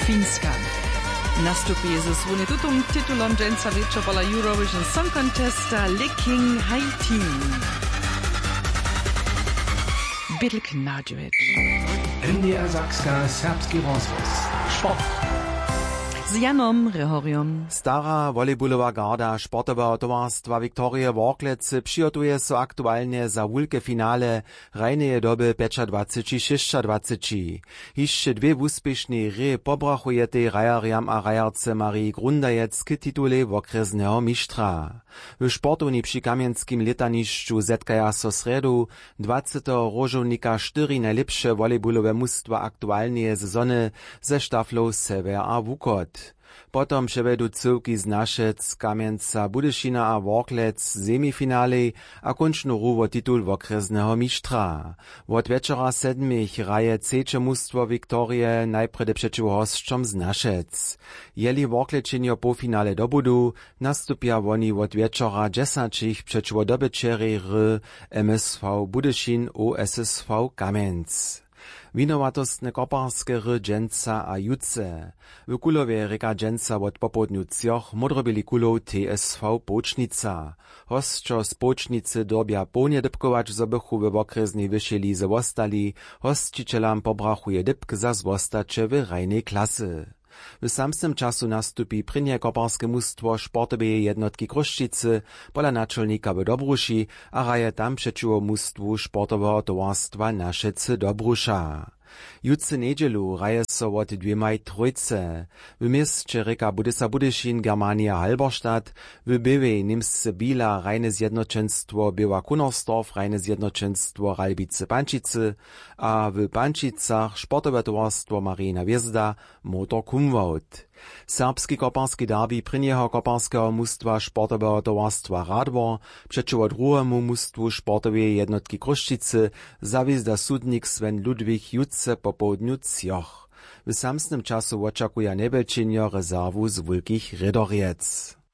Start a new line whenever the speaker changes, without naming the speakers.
Finska. Nastupuje ze svojím tutým titulom dženca večera Eurovision Song Contesta Licking Haiti. Bydlk Nadžovič.
NDR Sakska serbski rozhlas. Sport.
Z Janom Rehoriom.
Stara volejbolová garda sportového tovarstva Viktorie Worklec přihotuje so aktualnie za wulke finale rajneje doby 25-26. Hišće dve wuspiešne hry pobrachujete rajarjam a rajarce Marii Grundajec k titule wokrjesneho mištra. W sportovni przy Kamienskim letanišću zetkaja so sredu 20. rožovnika 4 najlepsze volejbolowe mustwa aktualnie sezony ze štaflou Sever a Wukot. Potom przevedu cyłki z Našec, Kamienca, Budyšina a Worklec semifinale a končnú hru o titul wokrjesneho mištra. Od večera 7 hraje trzecie mustwo Viktorie najprede przeciw hosćom z Našec. Jeli Worklečenio po finale dobudu, nastupia oni od večera 10 przeciw dobyczerej hry MSV Budyšin o SSV Kamienc. Winowatostne koparskie hry dženca a jutce. W kulowie reka dženca od popodniu cioch modrobili kulov TSV Počnica. Hosćo z Počnicy dobia połnie dybkować z obychu we okresnej wyższej lize wostali, hostčitelam pobrachuje dybk za zwostacze w rajnej klasy. W samym czasu nastupi prynje koparskie mustwo sportowej jednotki Kruščice pola naczelnika w Dobruši a raje tam przeciwko mustwu sportowego towarstwa Našece Dobrusza. Jutce niedzielu raje so od 2-3. W mieście reka Budysa Budyšin Germania Halberstadt, w Bywej Nimsce Bila rajne zjednoczeństwo Była Kunorsdorf rajne zjednoczeństwo Ralbice Pančice, a w Pančicach sportowe towarstwo Marina Hviezda Motor Kumwald. Serbski koparski derby prynjeho koparskeho mustwa sportowego towarstwa Radwor przeciwko drugiemu mustwu sportowej jednotki Kruščice zawizda sudnik Sven Ludwig jutce po południu cioch. W samym czasu oczekuje nebelčenio rezerwu z Wulkich Redoriec.